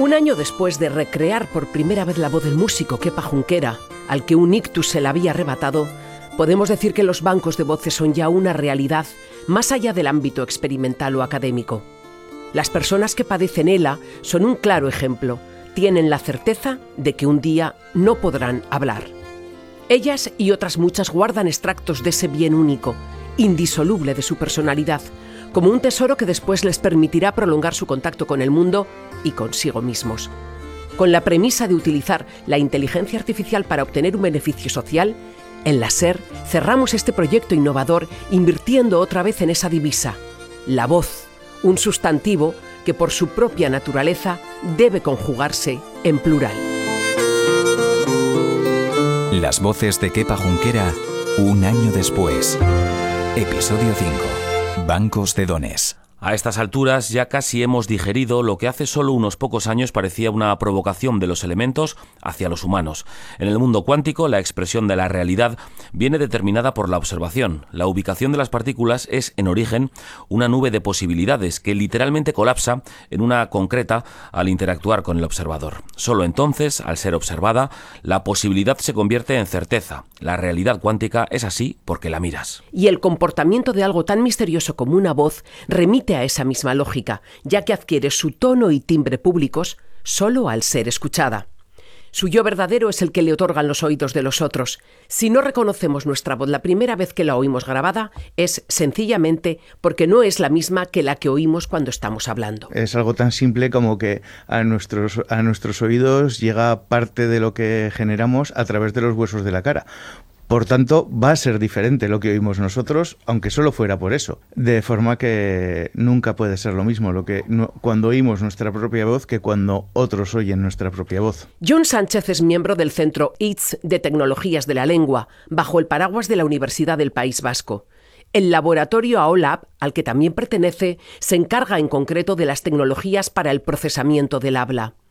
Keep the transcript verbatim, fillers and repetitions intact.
Un año después de recrear por primera vez la voz del músico Kepa Junquera, al que un ictus se la había arrebatado, podemos decir que los bancos de voces son ya una realidad más allá del ámbito experimental o académico. Las personas que padecen ELA son un claro ejemplo. Tienen la certeza de que un día no podrán hablar. Ellas y otras muchas guardan extractos de ese bien único, indisoluble de su personalidad, como un tesoro que después les permitirá prolongar su contacto con el mundo y consigo mismos. Con la premisa de utilizar la inteligencia artificial para obtener un beneficio social, en la SER cerramos este proyecto innovador invirtiendo otra vez en esa divisa, la voz, un sustantivo que por su propia naturaleza debe conjugarse en plural. Las voces de Kepa Junquera, un año después. Episodio cinco. Bancos de dones. A estas alturas ya casi hemos digerido lo que hace solo unos pocos años parecía una provocación de los elementos hacia los humanos. En el mundo cuántico, la expresión de la realidad viene determinada por la observación. La ubicación de las partículas es, en origen, una nube de posibilidades que literalmente colapsa en una concreta al interactuar con el observador. Solo entonces, al ser observada, la posibilidad se convierte en certeza. La realidad cuántica es así porque la miras. Y el comportamiento de algo tan misterioso como una voz remite a esa misma lógica, ya que adquiere su tono y timbre públicos solo al ser escuchada. Su yo verdadero es el que le otorgan los oídos de los otros. Si no reconocemos nuestra voz la primera vez que la oímos grabada, es sencillamente porque no es la misma que la que oímos cuando estamos hablando. Es algo tan simple como que a nuestros, a nuestros oídos llega parte de lo que generamos a través de los huesos de la cara. Por tanto, va a ser diferente lo que oímos nosotros, aunque solo fuera por eso. De forma que nunca puede ser lo mismo lo que no, cuando oímos nuestra propia voz que cuando otros oyen nuestra propia voz. John Sánchez es miembro del Centro I T S de Tecnologías de la Lengua, bajo el paraguas de la Universidad del País Vasco. El laboratorio A O Lab, al que también pertenece, se encarga en concreto de las tecnologías para el procesamiento del habla.